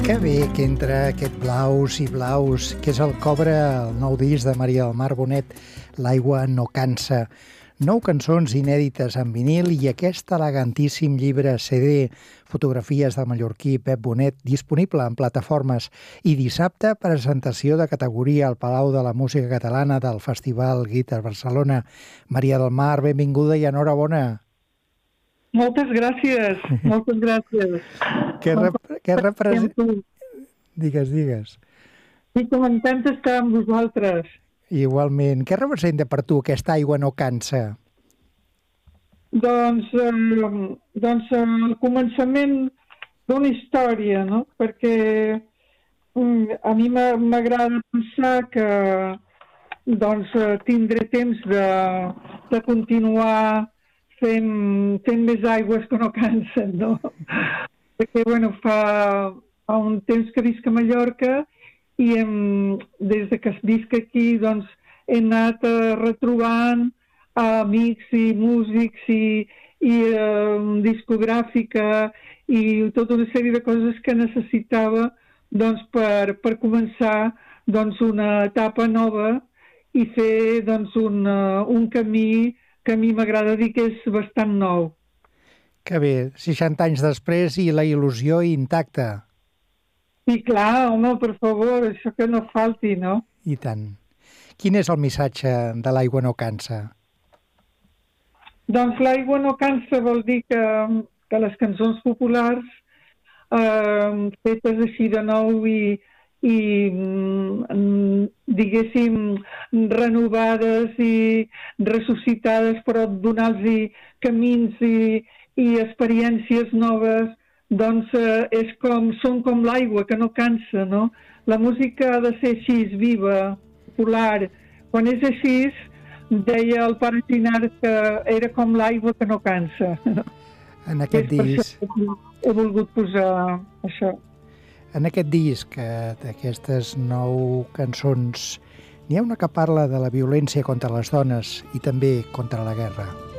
Que bé que entra aquest Blaus i Blaus, que és el que obre el nou disc de Maria del Mar Bonet, L'aigua no cansa. 9 cançons inèdites en vinil i aquest elegantíssim llibre CD, fotografies del mallorquí Pep Bonet, disponible en plataformes. I dissabte, presentació de categoria al Palau de la Música Catalana del Festival Guitar Barcelona. Maria del Mar, benvinguda i enhorabona. Moltes gràcies, moltes gràcies. Què representa? Digues. Estic content d'estar amb vosaltres. Igualment. Què representa per tu aquesta aigua no cansa? Doncs el començament d'una història, no? Perquè a mi m'agrada pensar que tindré temps de continuar fent més aigües que no cansen, no? Perquè, fa un temps que visc a Mallorca i des que visc aquí, he anat retrobant amics i músics i discogràfica i tota una sèrie de coses que necessitava per començar una etapa nova i fer un camí que a mi m'agrada dir que és bastant nou. Que bé, 60 anys després i la il·lusió intacta. I clar, home, per favor, això que no falti, no? I tant. Quin és el missatge de l'aigua no cansa? Doncs l'aigua no cansa vol dir que les cançons populars fetes així de nou i diguéssim renovades i ressuscitades, però donar-los camins i experiències noves, són com l'aigua que no cansa, no? La música ha de ser així, viva, popular. Quan és així, deia el pare Ginar que era com l'aigua que no cansa. En aquest disc... He volgut posar això. En aquest disc, d'aquestes 9 cançons, n'hi ha una que parla de la violència contra les dones i també contra la guerra.